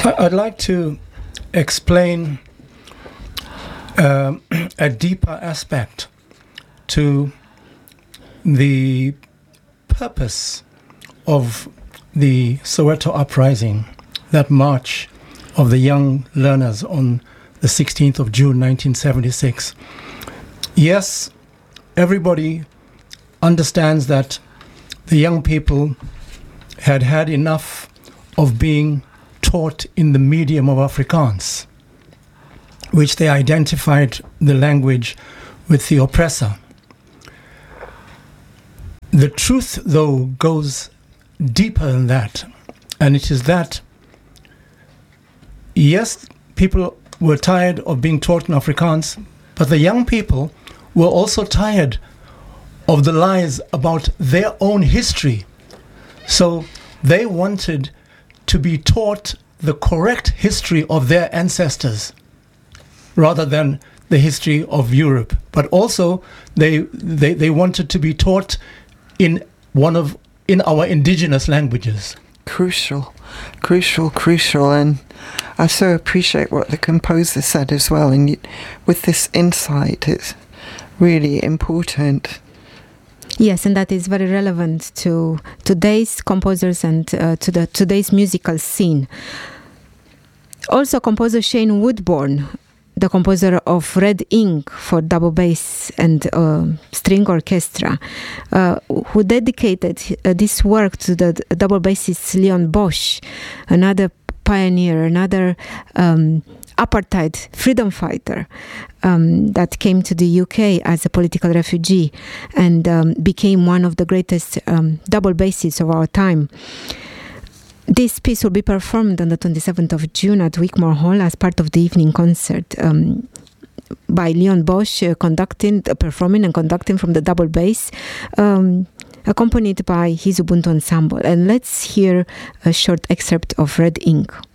I'd like to explain a deeper aspect to the purpose of the Soweto uprising, that march of the young learners on the 16th of June 1976. Yes, everybody understands that the young people had had enough of being taught in the medium of Afrikaans, which they identified the language with the oppressor. The truth, though, goes deeper than that, and it is that, yes, people were tired of being taught in Afrikaans, but the young people were also tired of the lies about their own history. So they wanted to be taught the correct history of their ancestors rather than the history of Europe. But also they wanted to be taught in our indigenous languages. Crucial. And I so appreciate what the composer said as well. And with this insight, it's really important. Yes, and that is very relevant to today's composers and to today's musical scene. Also, composer Shane Woodborne, the composer of Red Ink for double bass and string orchestra, who dedicated this work to the double bassist Leon Bosch, another pioneer, another apartheid freedom fighter that came to the UK as a political refugee and became one of the greatest double bassists of our time. This piece will be performed on the 27th of June at Wickmore Hall as part of the evening concert by Leon Bosch, performing and conducting from the double bass, accompanied by his Ubuntu Ensemble. And let's hear a short excerpt of Red Ink.